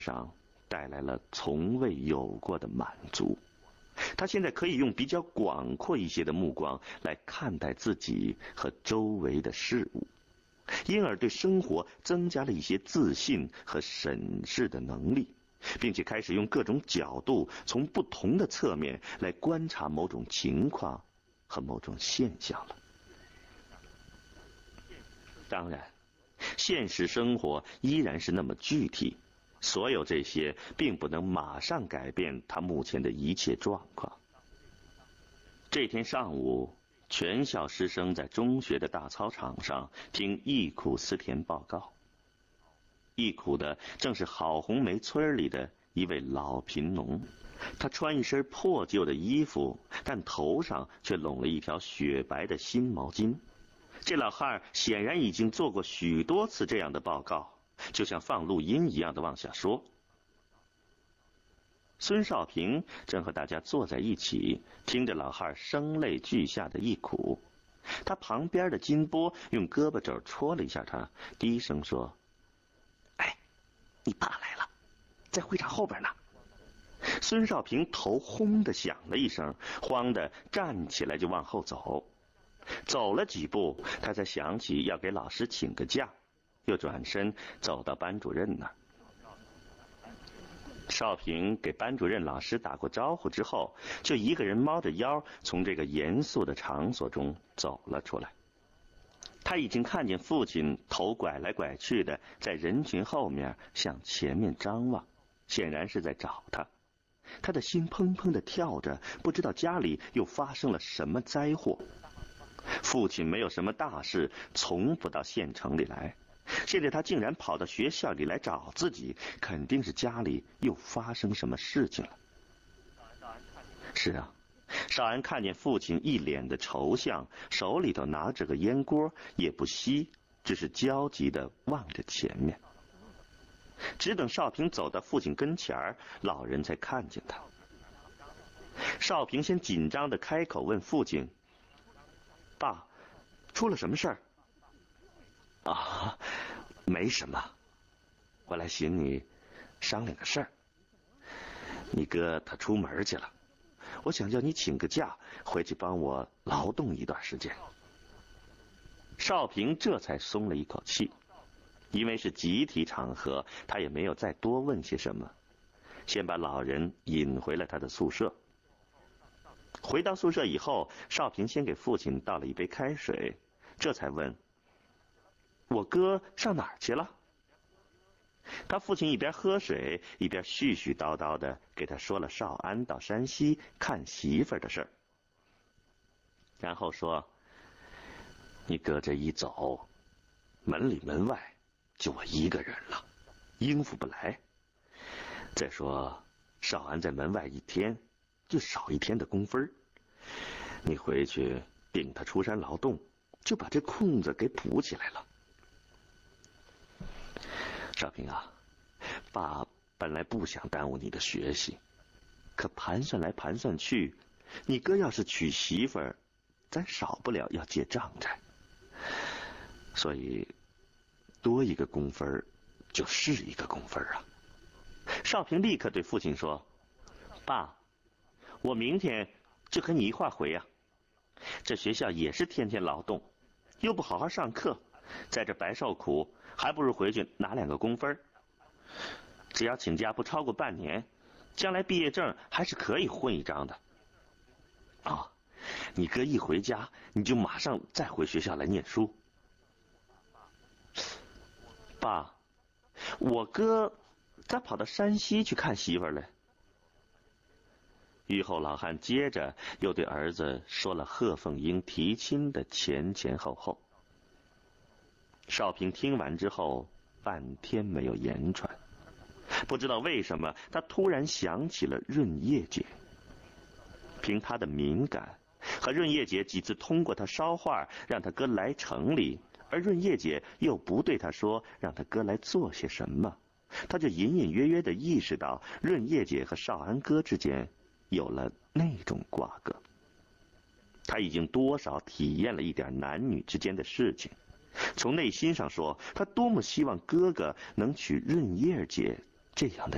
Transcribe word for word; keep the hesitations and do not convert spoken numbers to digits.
上带来了从未有过的满足。他现在可以用比较广阔一些的目光来看待自己和周围的事物，因而对生活增加了一些自信和审视的能力，并且开始用各种角度，从不同的侧面来观察某种情况和某种现象了。当然，现实生活依然是那么具体，所有这些并不能马上改变他目前的一切状况。这天上午，全校师生在中学的大操场上听忆苦思甜报告。忆苦的正是好红梅村里的一位老贫农，他穿一身破旧的衣服，但头上却拢了一条雪白的新毛巾。这老汉显然已经做过许多次这样的报告，就像放录音一样的往下说。孙少平正和大家坐在一起，听着老汉声泪俱下的忆苦。他旁边的金波用胳膊肘戳了一下他，低声说：“哎，你爸来了，在会场后边呢。”孙少平头轰的响了一声，慌得站起来就往后走。走了几步，他才想起要给老师请个假，又转身走到班主任那儿。少平给班主任老师打过招呼之后，就一个人猫着腰从这个严肃的场所中走了出来。他已经看见父亲头拐来拐去的在人群后面向前面张望，显然是在找他。他的心砰砰地跳着，不知道家里又发生了什么灾祸。父亲没有什么大事，从不到县城里来，现在他竟然跑到学校里来找自己，肯定是家里又发生什么事情了。是啊，少安看见父亲一脸的愁相，手里头拿着个烟锅，也不吸，只是焦急地望着前面。只等少平走到父亲跟前儿，老人才看见他。少平先紧张地开口问父亲：“爸，出了什么事儿？”“啊，没什么，我来寻你商量个事儿。你哥他出门去了，我想叫你请个假回去帮我劳动一段时间。”少平这才松了一口气，因为是集体场合，他也没有再多问些什么，先把老人引回了他的宿舍。回到宿舍以后，少平先给父亲倒了一杯开水，这才问：“我哥上哪儿去了？”他父亲一边喝水一边絮絮叨叨的给他说了少安到山西看媳妇儿的事儿，然后说：“你哥这一走，门里门外就我一个人了，应付不来。再说少安在门外一天就少一天的工分，你回去领他出山劳动，就把这空子给补起来了。”少平啊，爸本来不想耽误你的学习，可盘算来盘算去，你哥要是娶媳妇儿，咱少不了要借账债，所以多一个工分就是一个工分啊。少平立刻对父亲说：“爸，我明天就和你一块回啊，这学校也是天天劳动，又不好好上课，在这白受苦，还不如回去拿两个工分。只要请假不超过半年，将来毕业证还是可以混一张的。啊，你哥一回家，你就马上再回学校来念书。”“爸，我哥咋跑到山西去看媳妇儿了？”狱后老汉接着又对儿子说了贺凤英提亲的前前后后。少平听完之后半天没有言传，不知道为什么他突然想起了润叶姐。凭他的敏感，和润叶姐几次通过他捎话让他哥来城里，而润叶姐又不对他说让他哥来做些什么，他就隐隐约约地意识到润叶姐和少安哥之间有了那种瓜葛。他已经多少体验了一点男女之间的事情，从内心上说，他多么希望哥哥能娶润叶姐这样的